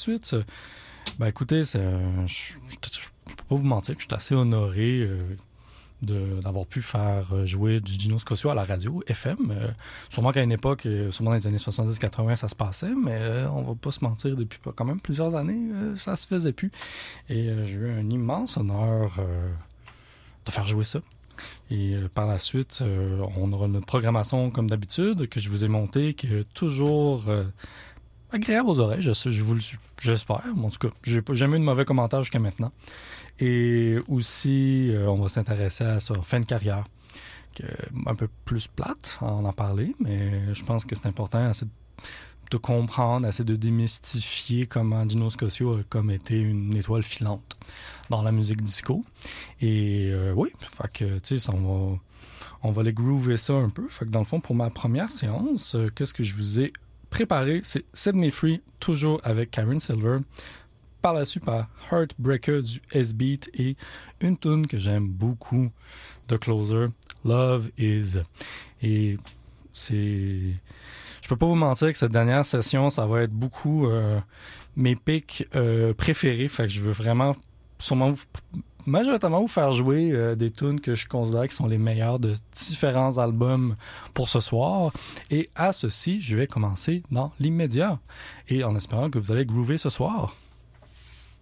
suite, écoutez, je peux pas vous mentir que je suis assez honoré d'avoir pu faire jouer du Dino Scotia à la radio, FM. Sûrement qu'à une époque, sûrement dans les années 70-80, ça se passait, mais on va pas se mentir, depuis quand même plusieurs années, ça se faisait plus. Et j'ai eu un immense honneur de faire jouer ça. Et par la suite, on aura notre programmation comme d'habitude, que je vous ai montée, qui est toujours agréable aux oreilles, j'espère. En tout cas, j'ai jamais eu de mauvais commentaires jusqu'à maintenant. Et aussi, on va s'intéresser à sa fin de carrière, qui est un peu plus plate à en parler, mais je pense que c'est important de comprendre, essayer de démystifier comment Dino Scotia a comme été une étoile filante dans la musique disco. Et oui, fait que, tu sais, on va les groover ça un peu. Fait que dans le fond, pour ma première séance, qu'est-ce que je vous ai préparé? C'est Set Me Free, toujours avec Karen Silver. Par la suite, par Heartbreaker du S-Beat et une tune que j'aime beaucoup de Closer, Love Is. Et c'est... Je peux pas vous mentir que cette dernière session, ça va être beaucoup mes pics préférés. Fait que je veux vraiment sûrement majoritairement vous faire jouer des tunes que je considère qui sont les meilleures de différents albums pour ce soir. Et à ceci, je vais commencer dans l'immédiat. Et en espérant que vous allez groover ce soir.